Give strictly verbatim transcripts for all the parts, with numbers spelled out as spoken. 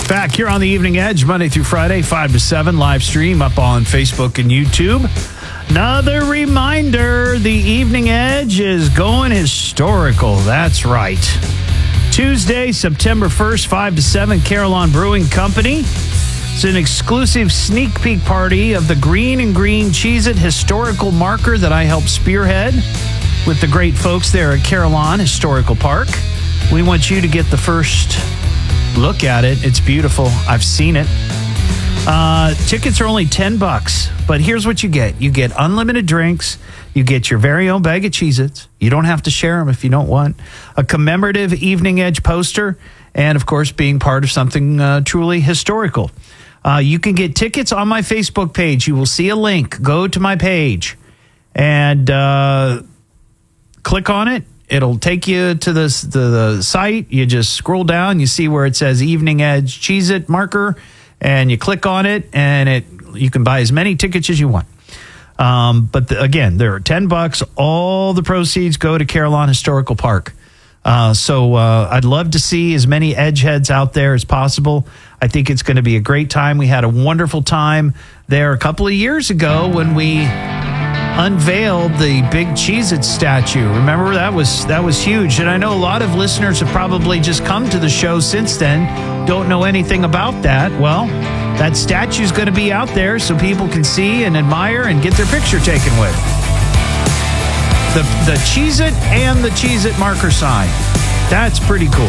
Back here on the Evening Edge, Monday through Friday, five to seven, live stream up on Facebook and YouTube. Another reminder, the Evening Edge is going historical. That's right. Tuesday, September first, five to seven, Carillon Brewing Company. It's an exclusive sneak peek party of the Green and Green Cheez-It historical marker that I helped spearhead with the great folks there at Carillon Historical Park. We want you to get the first look at it. It's beautiful. I've seen it. Uh, tickets are only ten bucks, but here's what you get. You get unlimited drinks. You get your very own bag of Cheez-Its. You don't have to share them if you don't want. A commemorative Evening Edge poster, and of course, being part of something uh, truly historical. Uh, you can get tickets on my Facebook page. You will see a link. Go to my page and uh, click on it. It'll take you to this, the, the site. You just scroll down. You see where it says Evening Edge Cheez-It marker, and you click on it, and it you can buy as many tickets as you want. Um, but the, again, there are ten bucks. All the proceeds go to Carillon Historical Park. Uh, so uh, I'd love to see as many Edgeheads out there as possible. I think it's going to be a great time. We had a wonderful time there a couple of years ago when we unveiled the big Cheez-It statue. Remember, that was that was huge. And I know a lot of listeners have probably just come to the show since then, don't know anything about that. Well, that statue's going to be out there so people can see and admire and get their picture taken with. The, the Cheez-It and the Cheez-It marker sign. That's pretty cool.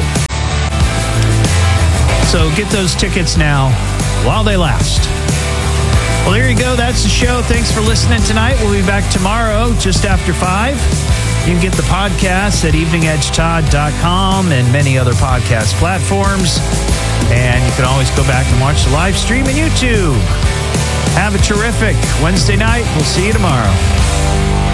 So get those tickets now while they last. Well, there you go. That's the show. Thanks for listening tonight. We'll be back tomorrow just after five. You can get the podcast at evening edge todd dot com and many other podcast platforms. And you can always go back and watch the live stream on YouTube. Have a terrific Wednesday night. We'll see you tomorrow.